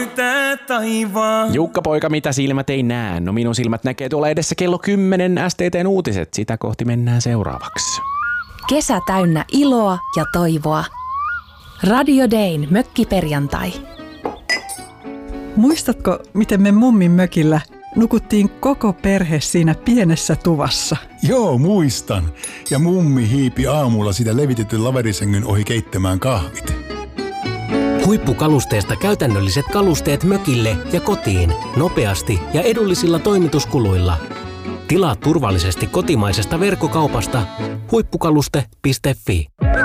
Jukka poika, mitä silmät ei näe? No minun silmät näkee tuolla edessä kello 10 STT:n uutiset. Sitä kohti mennään seuraavaksi. Kesä täynnä iloa ja toivoa. Radio Dayn mökkiperjantai. Muistatko, miten me mummin mökillä nukuttiin koko perhe siinä pienessä tuvassa? Joo, muistan. Ja mummi hiipi aamulla sitä levitetyn laverisängyn ohi keittämään kahvit. Huippukalusteesta käytännölliset kalusteet mökille ja kotiin. Nopeasti ja edullisilla toimituskuluilla. Tilaa turvallisesti kotimaisesta verkkokaupasta. Huippukaluste.fi.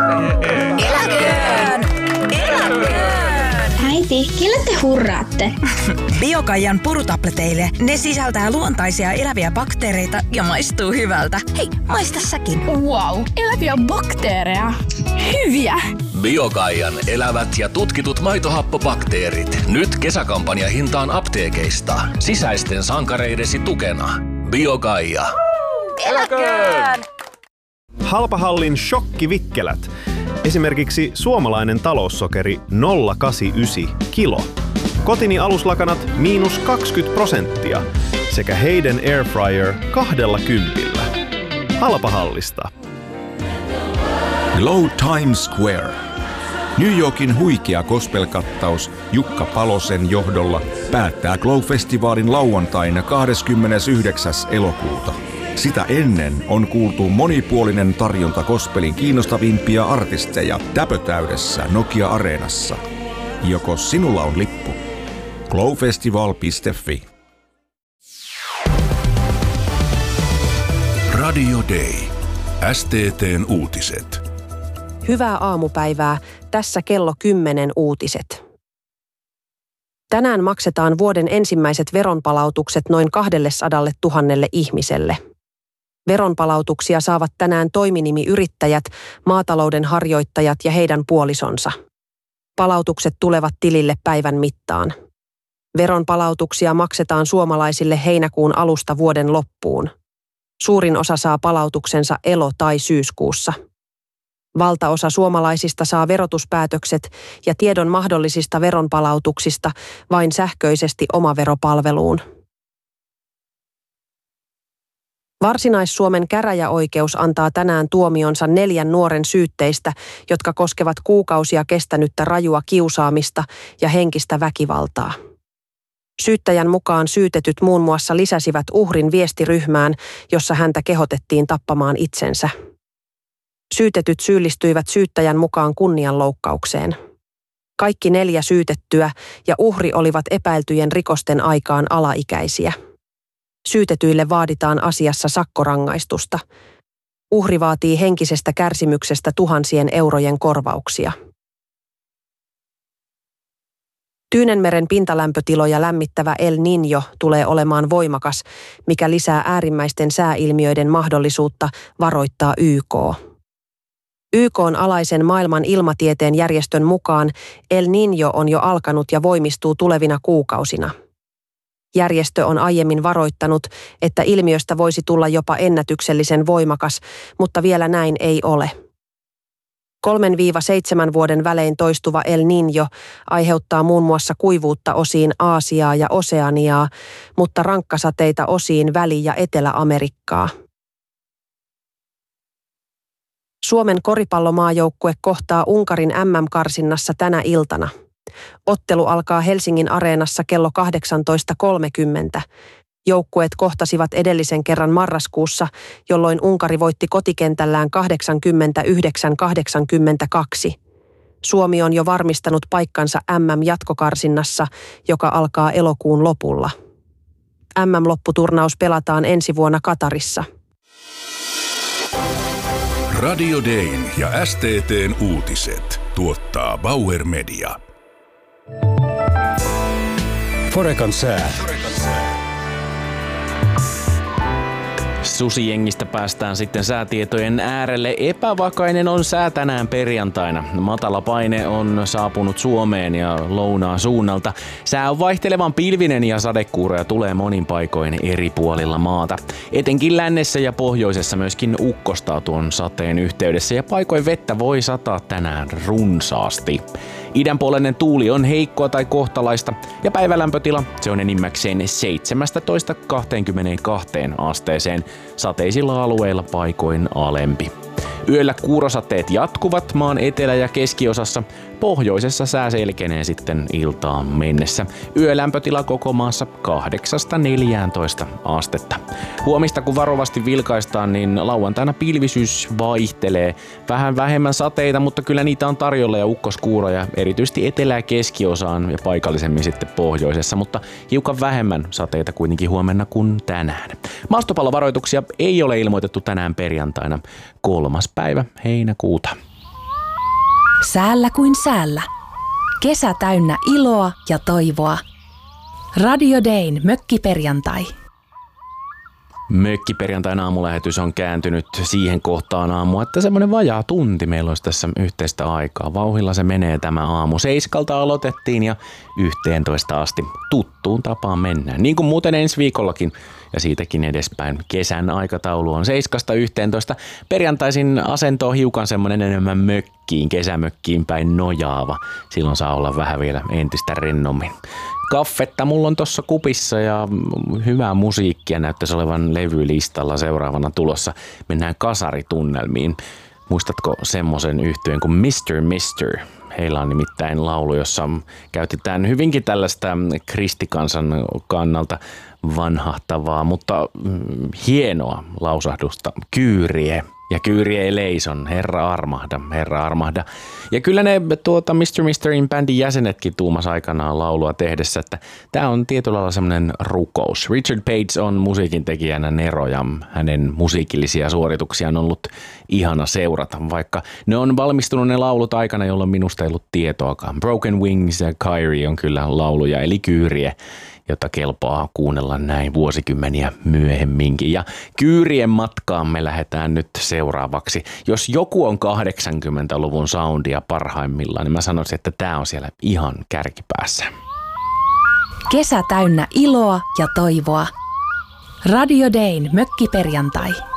Äiti, kelle te hurraatte? Biokaijan purutableteille. Ne sisältää luontaisia eläviä bakteereita ja maistuu hyvältä. Hei, maista säkin. Wow, eläviä bakteereja. Hyviä! Biokaijan elävät ja tutkitut maitohappobakteerit. Nyt kesäkampanjahintaan apteekeista. Sisäisten sankareidesi tukena. Biokaija. Eläköön! Halpahallin shokkivikkelät. Esimerkiksi suomalainen taloussokeri 0,89 kilo. Kotini aluslakanat -20% sekä Hayden Airfryer 20. Halpahallista. Glow Times Square. New Yorkin huikea gospel-kattaus Jukka Palosen johdolla päättää Glow-festivaalin lauantaina 29. elokuuta. Sitä ennen on kuultu monipuolinen tarjonta gospelin kiinnostavimpia artisteja täpötäydessä Nokia-areenassa. Joko sinulla on lippu? glowfestival.fi. Radio Day. STT:n uutiset. Hyvää aamupäivää. Tässä kello 10 uutiset. Tänään maksetaan vuoden ensimmäiset veronpalautukset noin 200 000 ihmiselle. Veronpalautuksia saavat tänään toiminimiyrittäjät, maatalouden harjoittajat ja heidän puolisonsa. Palautukset tulevat tilille päivän mittaan. Veronpalautuksia maksetaan suomalaisille heinäkuun alusta vuoden loppuun. Suurin osa saa palautuksensa elo- tai syyskuussa. Valtaosa suomalaisista saa verotuspäätökset ja tiedon mahdollisista veronpalautuksista vain sähköisesti omaveropalveluun. Varsinais-Suomen käräjäoikeus antaa tänään tuomionsa 4 nuoren syytteistä, jotka koskevat kuukausia kestänyttä rajua kiusaamista ja henkistä väkivaltaa. Syyttäjän mukaan syytetyt muun muassa lisäsivät uhrin viestiryhmään, jossa häntä kehotettiin tappamaan itsensä. Syytetyt syyllistyivät syyttäjän mukaan kunnianloukkaukseen. Kaikki 4 syytettyä ja uhri olivat epäiltyjen rikosten aikaan alaikäisiä. Syytetyille vaaditaan asiassa sakkorangaistusta. Uhri vaatii henkisestä kärsimyksestä tuhansien eurojen korvauksia. Tyynenmeren pintalämpötiloja lämmittävä El Niño tulee olemaan voimakas, mikä lisää äärimmäisten sääilmiöiden mahdollisuutta, varoittaa YK. YK:n alaisen maailman ilmatieteen järjestön mukaan El Niño on jo alkanut ja voimistuu tulevina kuukausina. Järjestö on aiemmin varoittanut, että ilmiöstä voisi tulla jopa ennätyksellisen voimakas, mutta vielä näin ei ole. 3-7 vuoden välein toistuva El Niño aiheuttaa muun muassa kuivuutta osiin Aasiaa ja Oseaniaa, mutta rankkasateita osiin Väli- ja Etelä-Amerikkaa. Suomen koripallomaajoukkue kohtaa Unkarin MM-karsinnassa tänä iltana. Ottelu alkaa Helsingin areenassa kello 18.30. Joukkueet kohtasivat edellisen kerran marraskuussa, jolloin Unkari voitti kotikentällään 89-82. Suomi on jo varmistanut paikkansa MM-jatkokarsinnassa, joka alkaa elokuun lopulla. MM-lopputurnaus pelataan ensi vuonna Katarissa. Radio Dayn ja STT:n uutiset tuottaa Bauer Media. Forekan sää. Susijengistä päästään sitten säätietojen äärelle. Epävakainen on sää tänään perjantaina. Matala paine on saapunut Suomeen ja lounaan suunnalta. Sää on vaihtelevan pilvinen ja sadekuuroja tulee monin paikoin eri puolilla maata. Etenkin lännessä ja pohjoisessa myöskin ukkostaa tuon sateen yhteydessä ja paikoin vettä voi sataa tänään runsaasti. Idänpuoleinen tuuli on heikkoa tai kohtalaista ja päivälämpötila se on enimmäkseen 17-22 asteeseen, sateisilla alueilla paikoin alempi. Yöllä kuurosateet jatkuvat maan etelä- ja keskiosassa. Pohjoisessa sää selkenee sitten iltaan mennessä. Yölämpötila koko maassa 8-14 astetta. Huomista kun varovasti vilkaistaan, niin lauantaina pilvisyys vaihtelee. Vähän vähemmän sateita, mutta kyllä niitä on tarjolla ja ukkoskuuroja, erityisesti etelä- ja keskiosaan ja paikallisemmin sitten pohjoisessa, mutta hiukan vähemmän sateita kuitenkin huomenna kuin tänään. Maastopallovaroituksia ei ole ilmoitettu tänään perjantaina 3. päivä heinäkuuta. Säällä kuin säällä. Kesä täynnä iloa ja toivoa. Radio Dayn mökkiperjantai. Mökkiperjantain aamulähetys on kääntynyt siihen kohtaan aamua, että semmoinen vajaa tunti meillä olisi tässä yhteistä aikaa. Vauhdilla se menee tämä aamu. 7 aloitettiin ja 11 asti tuttuun tapaan mennään. Niin kuin muuten ensi viikollakin ja siitäkin edespäin. Kesän aikataulu on 7-11. Perjantaisin asento on hiukan semmoinen enemmän kesämökkiin päin nojaava. Silloin saa olla vähän vielä entistä rennommin. Kaffetta mulla on tossa kupissa ja hyvää musiikkia näyttäisi olevan levylistalla seuraavana tulossa. Mennään kasaritunnelmiin. Muistatko semmoisen yhtyeen kuin Mr. Heillä on nimittäin laulu, jossa käytetään hyvinkin tällaista kristikansan kannalta vanhahtavaa, mutta hienoa lausahdusta. Kyyrie. Ja Kyrie eleison, Herra armahda. Ja kyllä ne Mr. bändin jäsenetkin tuumas aikanaan laulua tehdessä, että tämä on tietyllä lailla semmoinen rukous. Richard Page on musiikin tekijänä nero ja hänen musiikillisia suorituksia on ollut ihana seurata, vaikka ne on valmistunut ne laulut aikana, jolloin minusta ei ollut tietoakaan. Broken Wings ja Kyrie on kyllä lauluja, eli Kyrie, jota kelpaa kuunnella näin vuosikymmeniä myöhemminkin. Ja Kyyrien matkaan me lähdetään nyt seuraavaksi. Jos joku on 80-luvun soundia parhaimmillaan, niin mä sanoisin, että tää on siellä ihan kärkipäässä. Kesä täynnä iloa ja toivoa. Radio Dayn mökkiperjantai.